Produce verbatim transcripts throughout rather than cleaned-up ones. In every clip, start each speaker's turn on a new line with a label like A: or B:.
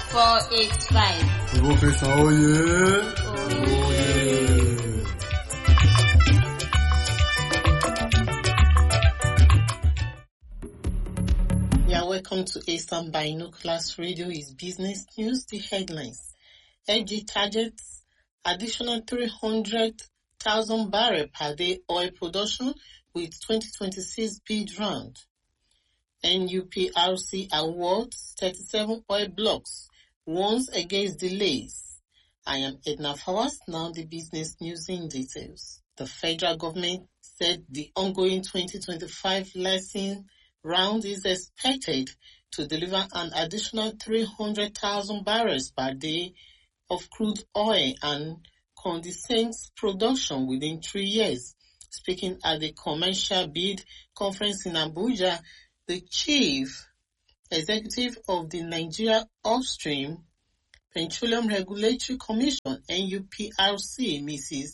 A: four eight five.
B: Professor Oye. Oye.
C: Yeah, welcome to Eastern Binoculars Radio. Is business news. The headlines: L G targets additional three hundred thousand barrel per day oil production with twenty twenty-six bid round. N U P R C awards thirty-seven oil blocks, warns against delays. I am Edna Fawaz. Now the business news in details. The federal government said the ongoing twenty twenty-five licensing round is expected to deliver an additional three hundred thousand barrels per day of crude oil and condensate production within three years. Speaking at the commercial bid conference in Abuja, the chief executive of the Nigeria Upstream Petroleum Regulatory Commission, N U P R C, Missus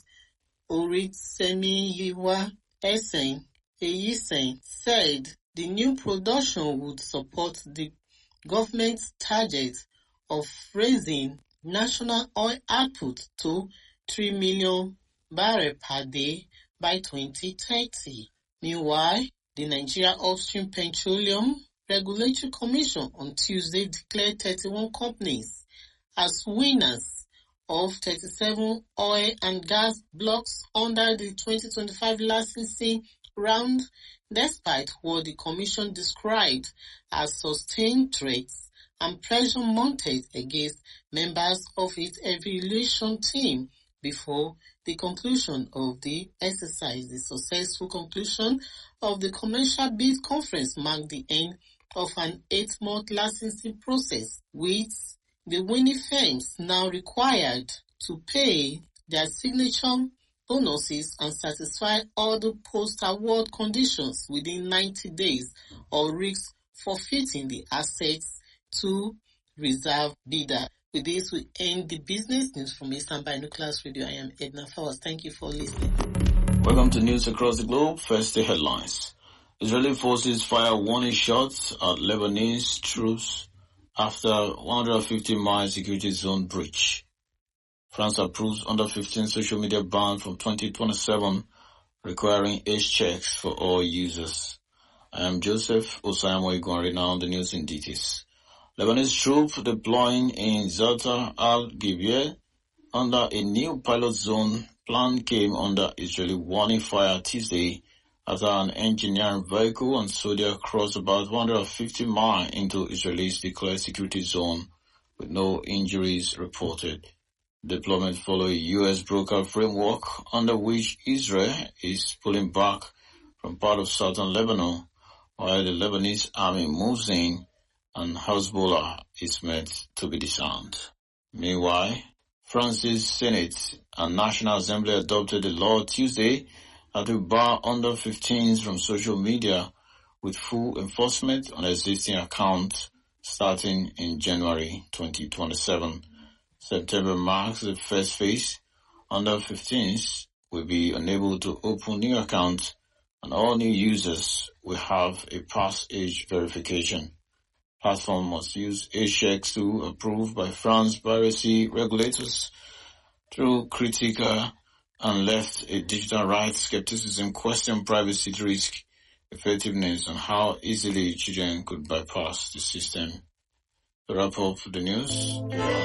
C: Orisemiyiwa Esen Eyisen, said the new production would support the government's target of raising national oil output to three million barrels per day by twenty thirty. Meanwhile, the Nigeria Upstream Petroleum Regulatory Commission on Tuesday declared thirty-one companies as winners of thirty-seven oil and gas blocks under the twenty twenty-five licensing round, despite what the Commission described as sustained threats and pressure mounted against members of its evaluation team before the conclusion of the exercise. The successful conclusion of the commercial bid conference marked the end of an eight-month licensing process, with the winning firms now required to pay their signature bonuses and satisfy all the post-award conditions within ninety days, or risk forfeiting the assets to reserve bidder. With this, we end the business news from Eastern Binoculars Radio. I am Edna Fawaz. Thank you for listening.
D: Welcome to news across the globe. First, the headlines. Israeli forces fire warning shots at Lebanese troops after one hundred fifty mile security zone breach. France approves under fifteen social media ban from twenty twenty-seven, requiring age checks for all users. I am Joseph Osayamo Igwanri. Now on the news in details. Lebanese troops deploying in Zata al-Gibir under a new pilot zone plan came under Israeli warning fire Tuesday after an engineering vehicle and soldier crossed about one hundred fifty miles into Israel's declared security zone with no injuries reported. Deployment followed a U S broker framework under which Israel is pulling back from part of southern Lebanon while the Lebanese army moves in and Hezbollah is meant to be disarmed. Meanwhile, France's Senate and National Assembly adopted a law Tuesday that will bar under fifteens from social media with full enforcement on existing accounts starting in January twenty twenty-seven. September marks the first phase. Under fifteens will be unable to open new accounts and all new users will have a past age verification. Platform must use age checks to approved by France privacy regulators. Through critical and left a digital rights skepticism question privacy risk, effectiveness, and how easily children could bypass the system. To wrap up the news,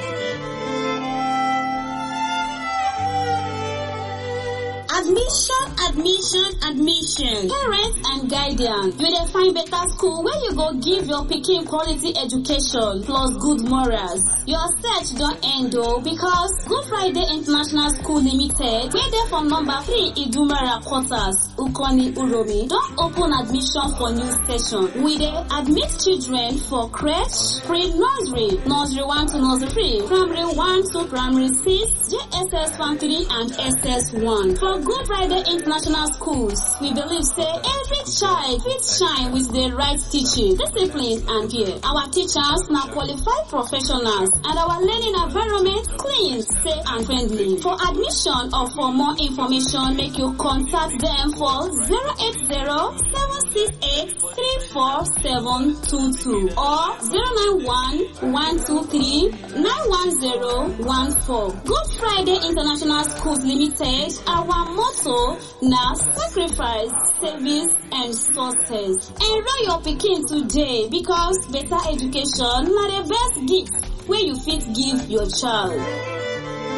A: Admission, admission, admission. Parents and guardians, you will find better school where you go give your pikin quality education plus good morals. Your search don't end though, because Good Friday International School Limited, where they from number three Idumara Quarters, Ukoni Uromi, don't open admission for new session. We dey admit children for crèche, pre-nursery, nursery one to nursery three, primary one to primary six, J S S one three and S S one. For Good Friday International Schools, we believe say every child fit shine with the right teaching, discipline and care. Our teachers now qualified professionals and our learning environment clean, safe and friendly. For admission or for more information, make you contact them for zero eight zero seven six eight three four seven two two or zero nine one one two three nine one zero one four. Good Friday International Schools Limited, our motto na sacrifice, service and success. Enroll your pikin today because better education na the best gift wey you fit give your child.